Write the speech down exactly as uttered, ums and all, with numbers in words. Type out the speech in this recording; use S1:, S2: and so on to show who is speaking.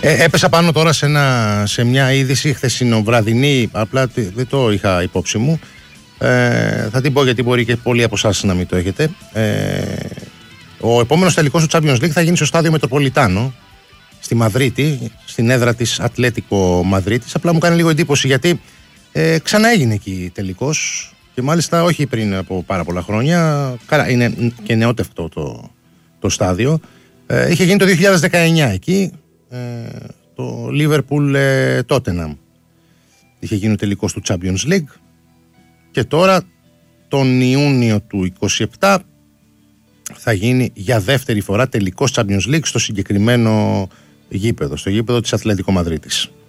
S1: Ε, έπεσα πάνω τώρα σε, ένα, σε μια είδηση χθεσινοβραδινή, απλά δεν το είχα υπόψη μου. Ε, θα την πω γιατί μπορεί και πολλοί από εσάς να μην το έχετε. Ε, ο επόμενος τελικός του Champions League θα γίνει στο στάδιο Μετροπολιτάνο στη Μαδρίτη, στην έδρα της Ατλέτικο Μαδρίτης. Απλά μου κάνει λίγο εντύπωση γιατί ε, ξανά έγινε εκεί τελικός και μάλιστα όχι πριν από πάρα πολλά χρόνια. Καλά, είναι και νεότευτο το, το στάδιο. Ε, είχε γίνει το δύο χιλιάδες δεκαεννιά εκεί, ε, το Liverpool ε, Tottenham. Είχε γίνει ο τελικός του Champions League. Και τώρα τον Ιούνιο του είκοσι επτά θα γίνει για δεύτερη φορά τελικός Champions League στο συγκεκριμένο γήπεδο, στο γήπεδο της Ατλέτικο Μαδρίτης.